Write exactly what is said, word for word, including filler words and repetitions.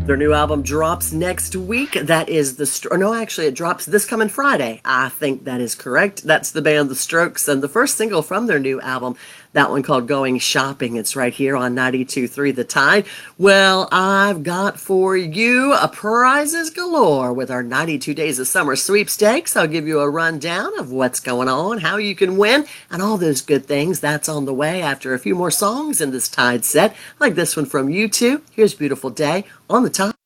Their new album drops next week. That is the Stro- no, actually, it drops this coming Friday. I think that is correct. That's the band The Strokes, and the first single from their new album, that one called "Going Shopping." It's right here on ninety-two point three The Tide. Well, I've got for you a prizes galore with our ninety-two Days of Summer sweepstakes. I'll give you a rundown of what's going on, how you can win, and all those good things. That's on the way after a few more songs in this Tide set, like this one from U two. Here's "Beautiful Day" on the Tide.